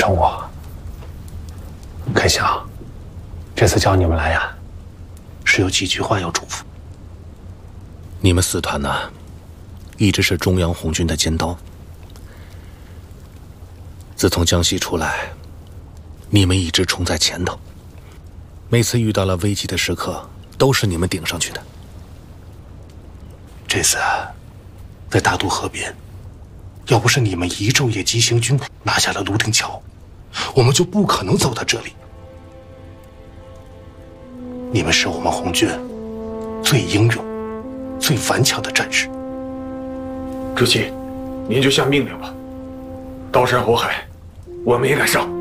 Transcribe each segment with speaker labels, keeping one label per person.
Speaker 1: 找我，开想，这次叫你们来呀，是有几句话要嘱咐。你们4团呢，一直是中央红军的尖刀。自从江西出来，你们一直冲在前头，每次遇到了危急的时刻，都是你们顶上去的。这次在大渡河边，要不是你们一昼夜急行军拿下了泸定桥，我们就不可能走到这里。你们是我们红军最英勇、最顽强的战士。
Speaker 2: 主席，您就下命令吧。刀山火海，我们也敢上。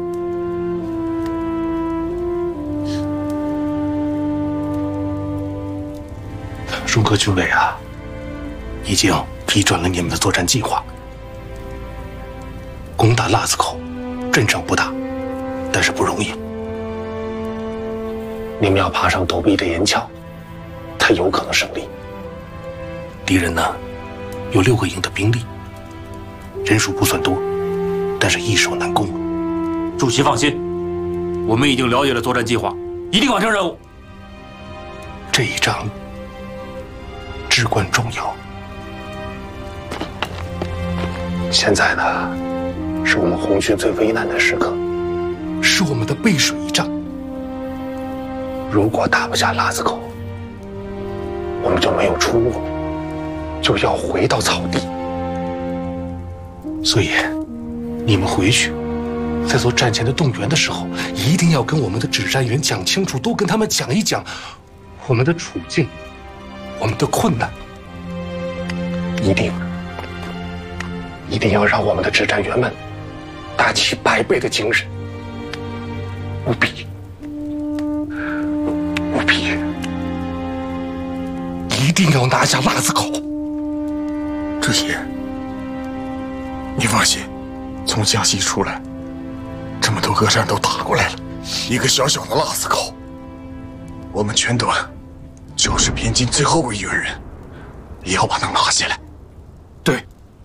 Speaker 1: 中革军委啊，已经批准了你们的作战计划。攻打腊子口，阵仗不大，但是不容易。你们要爬上陡壁的岩桥，才有可能胜利。敌人呢，有6个营的兵力，人数不算多，但是易守难攻。
Speaker 3: 主席放心，我们已经了解了作战计划，一定完成任务。
Speaker 1: 这一仗至关重要。现在呢，是我们红军最危难的时刻，是我们的背水一战。如果打不下腊子口，我们就没有出路，就要回到草地。所以，你们回去，在做战前的动员的时候，一定要跟我们的指战员讲清楚，多跟他们讲一讲我们的处境，我们的困难。一定要让我们的指战员们打起100倍的精神，务必，一定要拿下腊子口。
Speaker 2: 主席，你放心，从江西出来，这么多恶战都打过来了，一个小小的腊子口，我们全团就是边境最后一个人，也要把它拿下来。对。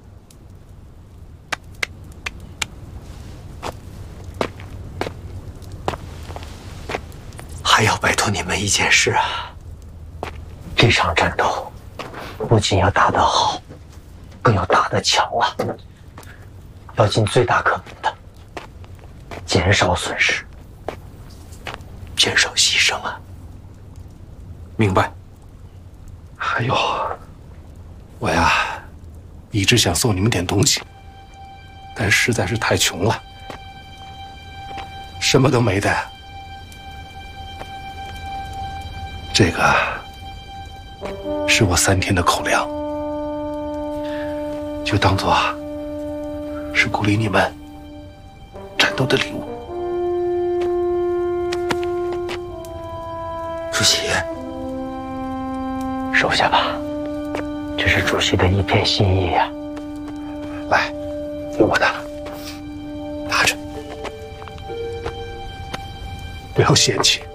Speaker 4: 还要拜托你们一件事啊！这场战斗不仅要打得好，更要打得强啊！要尽最大可能的减少损失，减少牺牲啊！
Speaker 3: 明白。
Speaker 1: 还有，我呀，一直想送你们点东西，但实在是太穷了，什么都没带。这个是我3天的口粮，就当做是鼓励你们战斗的礼物。
Speaker 4: 主席，收下吧，这是主席的一片心意呀。
Speaker 1: 来，有我的，拿着，不要嫌弃。